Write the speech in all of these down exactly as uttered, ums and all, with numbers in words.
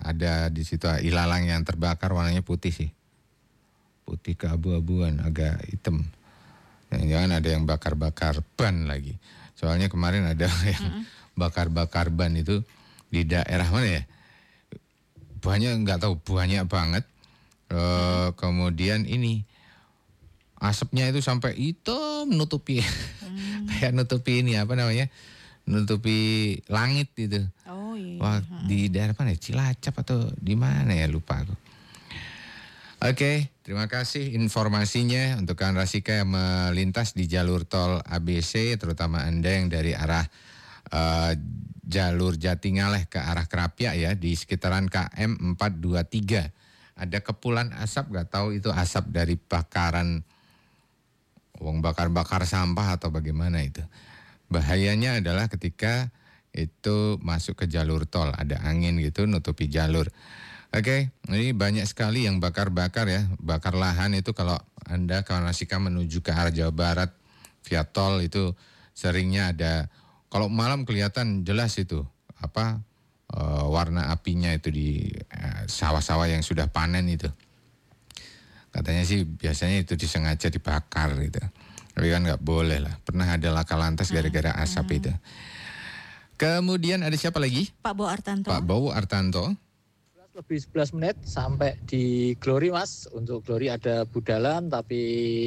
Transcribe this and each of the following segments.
ada di situ ilalang yang terbakar warnanya putih sih. Putih keabu-abuan, agak hitam. Jangan-jangan ada yang bakar-bakar ban lagi. Soalnya kemarin ada yang mm-hmm. bakar-bakar ban itu di daerah mana ya? Banyak, nggak tahu, banyak banget. E, mm-hmm. Kemudian ini asapnya itu sampai hitam nutupi, mm. kayak nutupi ini apa namanya? Nutupi langit itu. Oh iya. Wah, di daerah mana? Cilacap atau di mana ya, lupa aku. Oke, terima kasih informasinya untuk kawan Rasika yang melintas di jalur tol A B C, terutama Anda yang dari arah uh, jalur Jatingaleh ke arah Krapia ya, di sekitaran K M empat dua tiga. Ada kepulan asap, gak tahu itu asap dari bakaran, wong bakar-bakar sampah atau bagaimana itu. Bahayanya adalah ketika itu masuk ke jalur tol, ada angin gitu nutupi jalur. Oke, ini banyak sekali yang bakar-bakar ya, bakar lahan itu kalau Anda kawan Rasika menuju ke arah Jawa Barat via tol itu seringnya ada, kalau malam kelihatan jelas itu apa e, warna apinya itu di e, sawah-sawah yang sudah panen itu. Katanya sih biasanya itu disengaja dibakar gitu, tapi kan nggak boleh lah. Pernah ada laka lantas gara-gara asap hmm. itu. Kemudian ada siapa lagi? Pak Bowo Artanto. Pak Bowo Artanto. Lebih sebelas menit sampai di Glory Mas. Untuk Glory ada Budalan tapi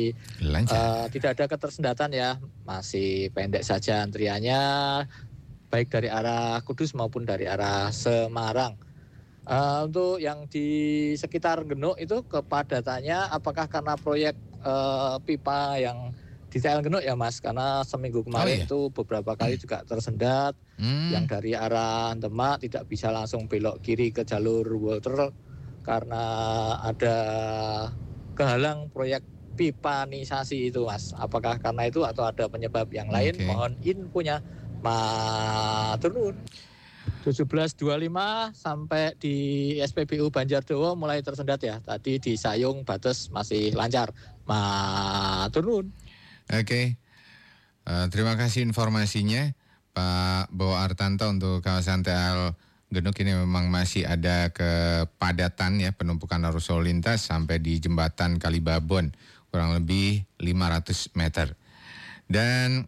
uh, tidak ada ketersendatan ya. Masih pendek saja antriannya, baik dari arah Kudus maupun dari arah Semarang. Uh, untuk yang di sekitar Genuk itu kepadatannya apakah karena proyek uh, pipa yang di T L Genuk ya Mas, karena seminggu kemarin oh, iya. itu beberapa kali juga tersendat. Hmm. Yang dari arah Demak tidak bisa langsung belok kiri ke jalur Walter karena ada kehalang proyek pipanisasi itu Mas. Apakah karena itu atau ada penyebab yang lain? Okay. Mohon infonya. Maturnuun. tujuh belas dua puluh lima sampai di S P B U Banjardowo mulai tersendat ya. Tadi di Sayung Bates masih lancar. Maturnuun. Oke, okay. uh, terima kasih informasinya Pak Bowo Artanto. Untuk kawasan T L Genuk ini memang masih ada kepadatan ya, penumpukan arus lalu lintas sampai di jembatan Kalibabon kurang lebih lima ratus meter. Dan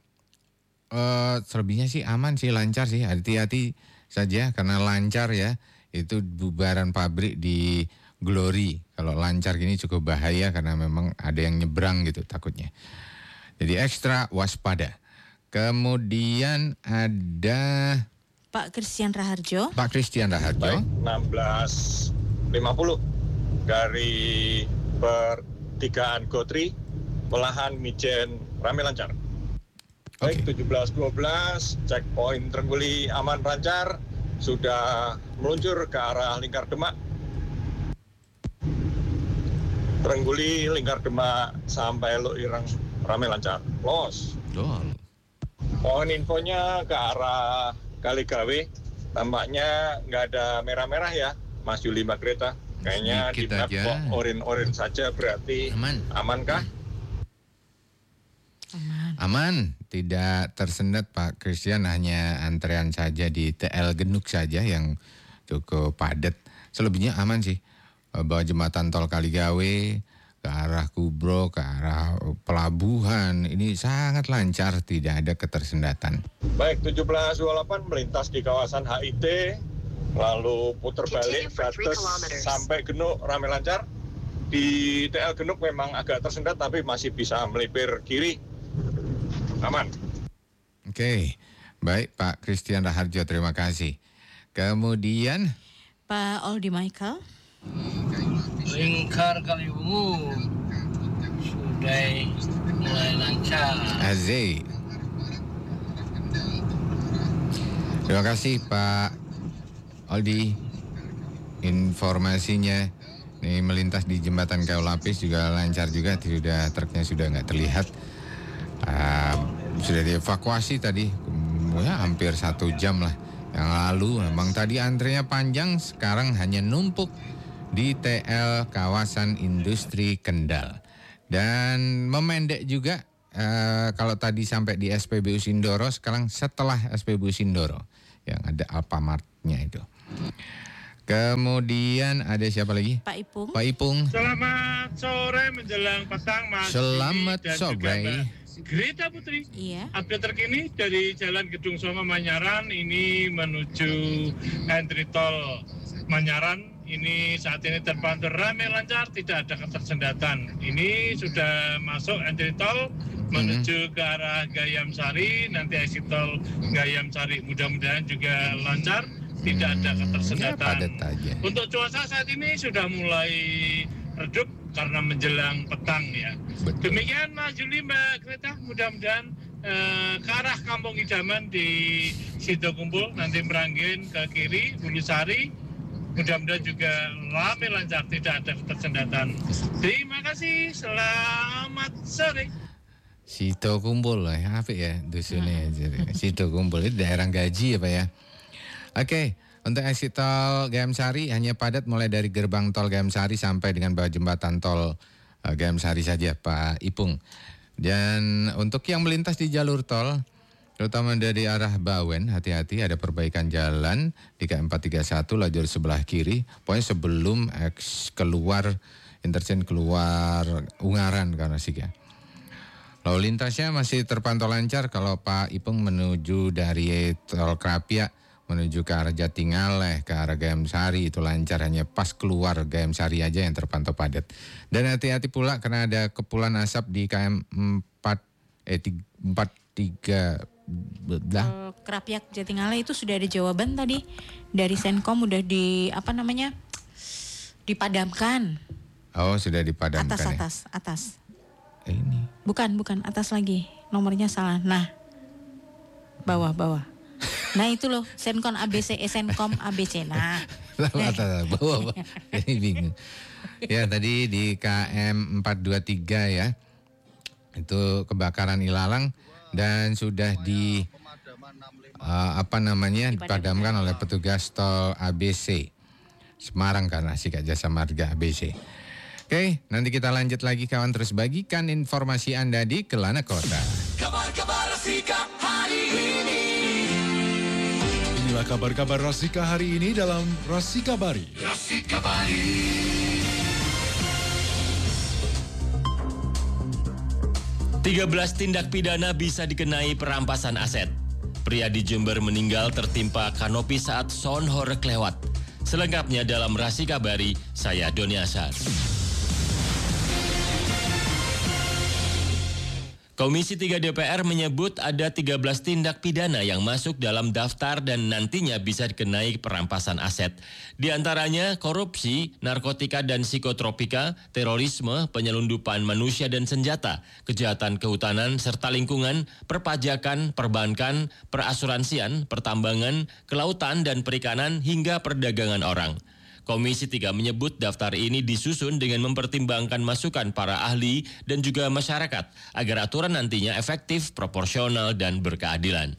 uh, selebihnya sih aman sih, lancar sih, hati-hati saja karena lancar ya. Itu bubaran pabrik di Glory. Kalau lancar gini cukup bahaya karena memang ada yang nyebrang gitu takutnya. Jadi ekstra waspada. Kemudian ada Pak Christian Raharjo. Pak Christian Raharjo. Baik, enam belas lima puluh dari pertigaan Gotri, Pelahan Mijen rame lancar. Baik, okay. tujuh belas dua belas checkpoint Trengguli aman lancar, sudah meluncur ke arah Lingkar Demak. Trengguli Lingkar Demak sampai Lok Ireng rame lancar. Los. Oh. Mohon infonya ke arah Kaligawe, tampaknya nggak ada merah-merah ya, Mas Yuli Mbak Greta. Kayaknya di map kok oren-oren saja, berarti aman. Amankah? Aman. Aman, tidak tersendat Pak Christian, hanya antrean saja di T L Genuk saja yang cukup padat. Selebihnya aman sih. Bawah jembatan tol Kaligawe ke arah Kubro, ke arah pelabuhan, ini sangat lancar, tidak ada ketersendatan. Baik, tujuh belas dua puluh delapan melintas di kawasan H I T, lalu putar balik Bates sampai Genuk rame lancar. Di T L Genuk memang agak tersendat tapi masih bisa melipir kiri. Aman. Oke, okay. Baik Pak Christian Raharjo, terima kasih. Kemudian Pak Aldi Michael. Lingkar Kaliwungu sudah mulai lancar. Azai. Terima kasih Pak Aldi informasinya. Ini melintas di jembatan Kayu Lapis juga lancar juga, sudah truknya sudah nggak terlihat. Uh, sudah dievakuasi tadi, ya hampir satu jam lah yang lalu. Memang tadi antrenya panjang, sekarang hanya numpuk di T L kawasan industri Kendal. Dan memendek juga uh, kalau tadi sampai di S P B U Sindoro, sekarang setelah S P B U Sindoro yang ada Alfamart-nya itu. Kemudian ada siapa lagi? Pak Ipung. Pak Ipung. Selamat sore menjelang petang Mas. Selamat dan sore. Greta Putri. Iya. Update terkini dari Jalan Gedung Songo Manyaran ini menuju entry tol Manyaran. Ini saat ini terpantau ramai lancar, tidak ada ketersendatan. Ini sudah masuk entry tol menuju ke arah Gayam Sari, nanti exit tol Gayam Sari. Mudah-mudahan juga lancar. Tidak ada ketersendatan. Ya, untuk cuaca saat ini sudah mulai redup karena menjelang petang ya. Betul. Demikian Mas Juli, Mbak Greta, mudah-mudahan eh, ke arah Kampung Idaman di Sitokumpul, nanti Meranggen ke kiri, Bulusari, mudah-mudahan juga ramai lancar, tidak ada ketersendatan. Terima kasih, selamat sore. Sitokumpul lah, apa ya dusunnya? Sitokumpul itu daerah Gaji ya Pak ya. Oke, untuk exit tol Gayam Sari hanya padat mulai dari gerbang tol Gayam Sari sampai dengan bawah jembatan tol uh, Gayam Sari saja Pak Ipung. Dan untuk yang melintas di jalur tol, terutama dari arah Bawen, hati-hati ada perbaikan jalan di K M empat tiga satu lajur sebelah kiri. Pokoknya sebelum X keluar, interchange keluar Ungaran karena sih ya. Lalu lintasnya masih terpantau lancar kalau Pak Ipung menuju dari tol Krapia menuju ke arah Jatingaleh, ke arah Gayam Sari itu lancar, hanya pas keluar Gayam Sari aja yang terpantau padat. Dan hati-hati pula karena ada kepulan asap di K M empat eh empat tiga uh, Krapyak Jatingaleh itu sudah ada jawaban tadi dari Senkom, udah di apa namanya? dipadamkan. Oh, sudah dipadamkan. Atas ya? atas atas. Eh, ini. Bukan, bukan atas lagi. Nomornya salah. Nah. Bawah, bawah. Nah itu loh, Senkom A B C, eh, Senkom A B C. Nah, bawah, bawah. Ini bingung. Ya tadi di K M empat dua tiga ya, itu kebakaran ilalang dan sudah di uh, apa namanya dipadamkan oleh petugas tol A B C Semarang karena Sikap Jasa Marga A B C. Oke, nanti kita lanjut lagi kawan, terus bagikan informasi Anda di Kelana Kota. Kabar-kabar Rasika hari ini. Inilah kabar-kabar Rasika hari ini dalam Rasikabari. Rasikabari. tiga belas tindak pidana bisa dikenai perampasan aset. Pria di Jember meninggal tertimpa kanopi saat sound horeg lewat. Selengkapnya dalam Rasikabari, saya Doni Asar. Komisi tiga D P R menyebut ada tiga belas tindak pidana yang masuk dalam daftar dan nantinya bisa dikenai perampasan aset. Di antaranya korupsi, narkotika dan psikotropika, terorisme, penyelundupan manusia dan senjata, kejahatan kehutanan serta lingkungan, perpajakan, perbankan, perasuransian, pertambangan, kelautan dan perikanan hingga perdagangan orang. Komisi tiga menyebut daftar ini disusun dengan mempertimbangkan masukan para ahli dan juga masyarakat agar aturan nantinya efektif, proporsional, dan berkeadilan.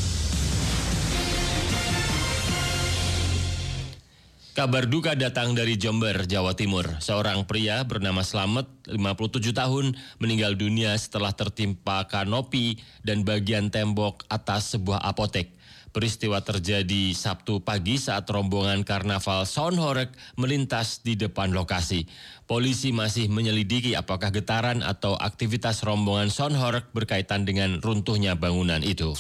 Kabar duka datang dari Jember, Jawa Timur. Seorang pria bernama Slamet, lima puluh tujuh tahun, meninggal dunia setelah tertimpa kanopi dan bagian tembok atas sebuah apotek. Peristiwa terjadi Sabtu pagi saat rombongan karnaval sound horeg melintas di depan lokasi. Polisi masih menyelidiki apakah getaran atau aktivitas rombongan sound horeg berkaitan dengan runtuhnya bangunan itu.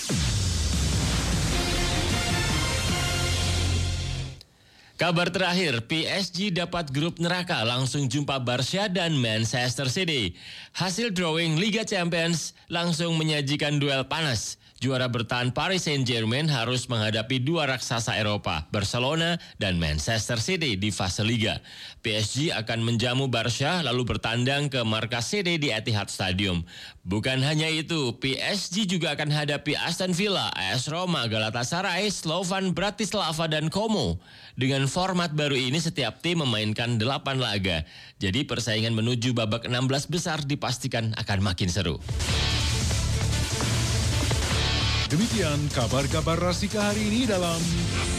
Kabar terakhir, P S G dapat grup neraka, langsung jumpa Barca dan Manchester City. Hasil drawing Liga Champions langsung menyajikan duel panas. Juara bertahan Paris Saint-Germain harus menghadapi dua raksasa Eropa, Barcelona dan Manchester City di fase Liga. P S G akan menjamu Barca lalu bertandang ke markas City di Etihad Stadium. Bukan hanya itu, P S G juga akan hadapi Aston Villa, A S Roma, Galatasaray, Slovan Bratislava dan Como. Dengan format baru ini setiap tim memainkan delapan laga. Jadi persaingan menuju babak enam belas besar dipastikan akan makin seru. Demikian kabar-kabar Rasika hari ini dalam